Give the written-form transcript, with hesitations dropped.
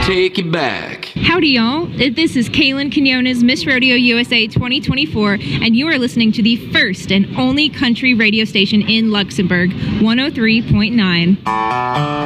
take it back. Howdy, y'all. This is Kaylin Quinones, Miss Rodeo USA 2024, and you are listening to the first and only country radio station in Luxembourg, 103.9.